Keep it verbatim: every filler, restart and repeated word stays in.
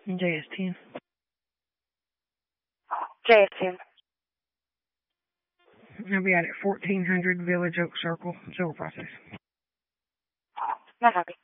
J S ten. J S ten. I'll be out at fourteen hundred Village Oak Circle, civil process. Not copy.